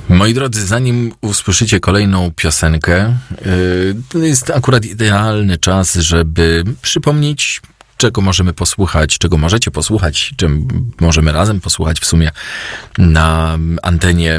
Moi drodzy, zanim usłyszycie kolejną piosenkę, to jest akurat idealny czas, żeby przypomnieć, czego możemy posłuchać, czego możecie posłuchać, czym możemy razem posłuchać w sumie na antenie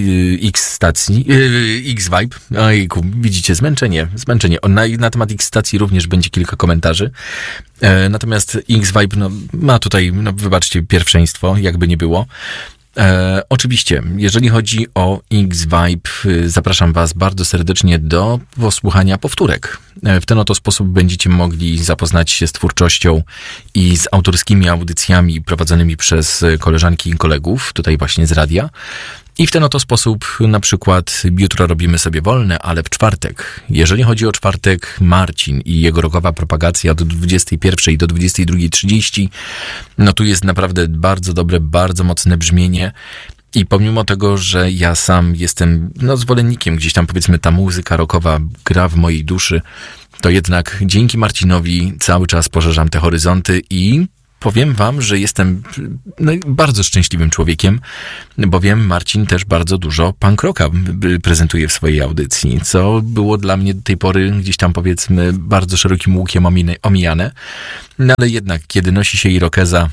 X stacji, X Vibe. Ojku, widzicie, zmęczenie. Na temat X stacji również będzie kilka komentarzy. Natomiast X Vibe ma tutaj, wybaczcie, pierwszeństwo, jakby nie było. Oczywiście, jeżeli chodzi o X-Vibe, zapraszam Was bardzo serdecznie do posłuchania powtórek. W ten oto sposób będziecie mogli zapoznać się z twórczością i z autorskimi audycjami prowadzonymi przez koleżanki i kolegów, tutaj właśnie z radia. I w ten oto sposób, na przykład jutro robimy sobie wolne, ale w czwartek. Jeżeli chodzi o czwartek, Marcin i jego rockowa propagacja od 21 do 22:30, tu jest naprawdę bardzo dobre, bardzo mocne brzmienie. I pomimo tego, że ja sam jestem zwolennikiem, gdzieś tam powiedzmy ta muzyka rockowa gra w mojej duszy, to jednak dzięki Marcinowi cały czas poszerzam te horyzonty i powiem wam, że jestem bardzo szczęśliwym człowiekiem, bowiem Marcin też bardzo dużo punk rocka prezentuje w swojej audycji, co było dla mnie do tej pory gdzieś tam powiedzmy bardzo szerokim łukiem omijane. Ale jednak, kiedy nosi się irokeza,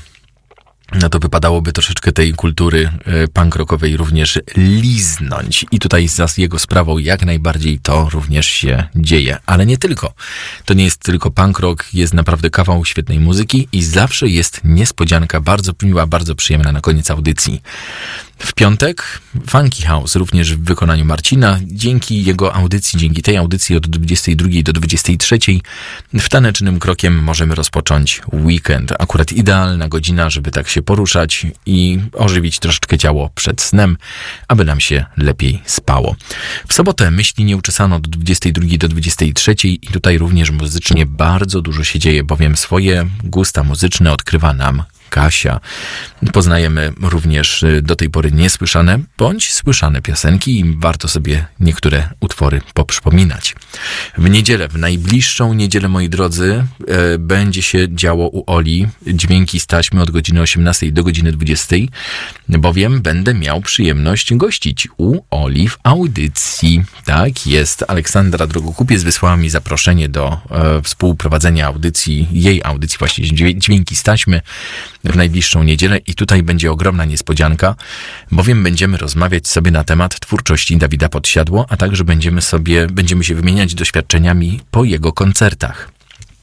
to wypadałoby troszeczkę tej kultury punk rockowej również liznąć. I tutaj za jego sprawą jak najbardziej to również się dzieje. Ale nie tylko. To nie jest tylko punk rock, jest naprawdę kawał świetnej muzyki i zawsze jest niespodzianka bardzo miła, bardzo przyjemna na koniec audycji. W piątek Funky House, również w wykonaniu Marcina. Dzięki jego audycji, dzięki tej audycji od 22 do 23 tanecznym krokiem możemy rozpocząć weekend. Akurat idealna godzina, żeby tak się poruszać i ożywić troszeczkę ciało przed snem, aby nam się lepiej spało. W sobotę Myśli Nieuczesane od 22 do 23 i tutaj również muzycznie bardzo dużo się dzieje, bowiem swoje gusta muzyczne odkrywa nam Kasia. Poznajemy również do tej pory niesłyszane bądź słyszane piosenki i warto sobie niektóre utwory poprzypominać. W niedzielę, w najbliższą niedzielę, moi drodzy, będzie się działo u Oli dźwięki z taśmy od godziny 18 do godziny 20, bowiem będę miał przyjemność gościć u Oli w audycji. Tak jest. Aleksandra Drogokupiec wysłała mi zaproszenie do współprowadzenia audycji, jej audycji właśnie dźwięki z taśmy w najbliższą niedzielę i tutaj będzie ogromna niespodzianka, bowiem będziemy rozmawiać sobie na temat twórczości Dawida Podsiadło, a także będziemy się wymieniać doświadczeniami po jego koncertach.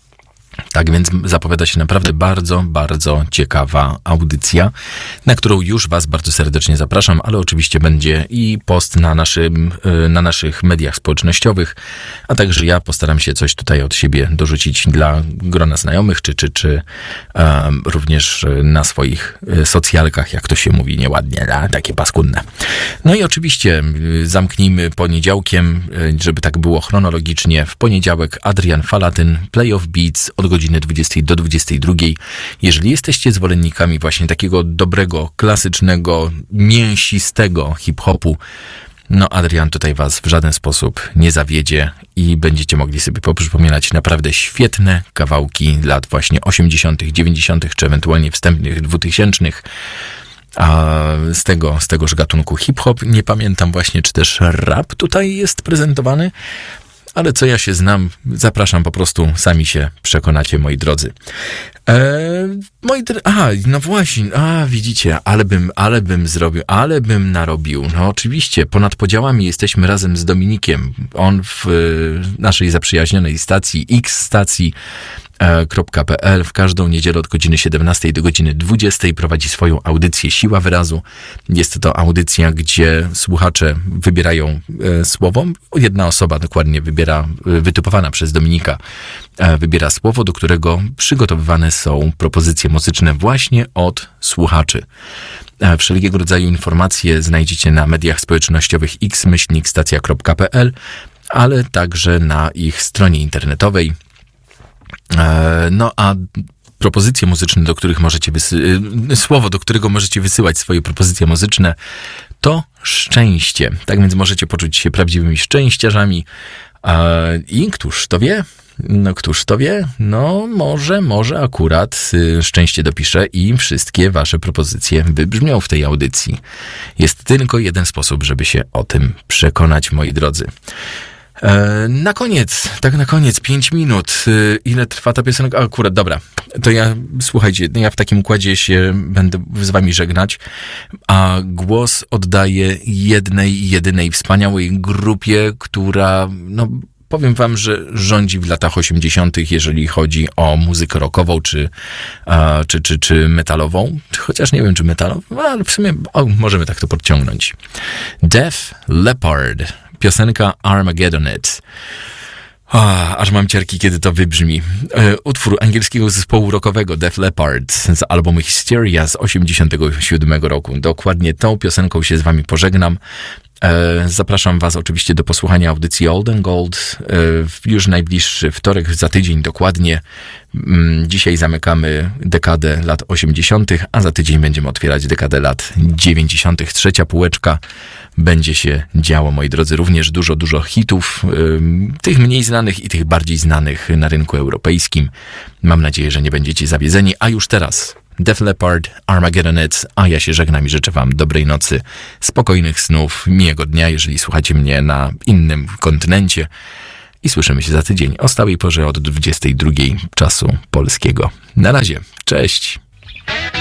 Tak więc zapowiada się naprawdę bardzo, bardzo ciekawa audycja, na którą już Was bardzo serdecznie zapraszam, ale oczywiście będzie i post na naszych mediach społecznościowych, a także ja postaram się coś tutaj od siebie dorzucić dla grona znajomych, czy również na swoich socjalkach, jak to się mówi nieładnie, takie paskudne. No i oczywiście zamknijmy poniedziałkiem, żeby tak było chronologicznie. W poniedziałek Adrian Falatyn, Play of Beats od godziny 20 do 22. Jeżeli jesteście zwolennikami właśnie takiego dobrego, klasycznego, mięsistego hip-hopu, Adrian tutaj Was w żaden sposób nie zawiedzie i będziecie mogli sobie poprzypominać naprawdę świetne kawałki lat właśnie 80., 90., czy ewentualnie wstępnych 2000. A z tegoż gatunku hip-hop, nie pamiętam właśnie, czy też rap tutaj jest prezentowany, ale co ja się znam, zapraszam po prostu, sami się przekonacie, moi drodzy. Widzicie, ale bym narobił. Oczywiście, ponad podziałami jesteśmy razem z Dominikiem. On w naszej zaprzyjaźnionej stacji, x.pl w każdą niedzielę od godziny 17 do godziny 20 prowadzi swoją audycję Siła Wyrazu. Jest to audycja, gdzie słuchacze wybierają słowo. Jedna osoba dokładnie wytypowana przez Dominika, wybiera słowo, do którego przygotowywane są propozycje muzyczne właśnie od słuchaczy. Wszelkiego rodzaju informacje znajdziecie na mediach społecznościowych x-stacja.pl, ale także na ich stronie internetowej. A propozycje muzyczne, do których możecie słowo, do którego możecie wysyłać swoje propozycje muzyczne, to szczęście. Tak więc możecie poczuć się prawdziwymi szczęściarzami. I któż to wie? No któż to wie? No może akurat szczęście dopisze i wszystkie wasze propozycje wybrzmią w tej audycji. Jest tylko jeden sposób, żeby się o tym przekonać, moi drodzy. Na koniec, 5 minut. Ile trwa ta piosenka? Akurat, dobra. To słuchajcie, ja w takim układzie się będę z wami żegnać, a głos oddaję jednej, jedynej wspaniałej grupie, która, powiem wam, że rządzi w latach 80., jeżeli chodzi o muzykę rockową, czy metalową. Chociaż nie wiem, czy metalową, ale w sumie możemy tak to podciągnąć. Def Leppard. Piosenka Armageddon It. Aż mam ciarki, kiedy to wybrzmi. Utwór angielskiego zespołu rockowego Def Leppard z albumu Hysteria z 87 roku. Dokładnie tą piosenką się z wami pożegnam. Zapraszam was oczywiście do posłuchania audycji Old and Gold w już najbliższy wtorek, za tydzień dokładnie. Dzisiaj zamykamy dekadę lat 80., a za tydzień będziemy otwierać dekadę lat 90. Trzecia półeczka. Będzie się działo, moi drodzy, również dużo hitów, tych mniej znanych i tych bardziej znanych na rynku europejskim. Mam nadzieję, że nie będziecie zawiedzeni, a już teraz Def Leppard, Armageddon It, a ja się żegnam i życzę wam dobrej nocy, spokojnych snów, miłego dnia, jeżeli słuchacie mnie na innym kontynencie, i słyszymy się za tydzień o stałej porze od 22 czasu polskiego. Na razie, cześć!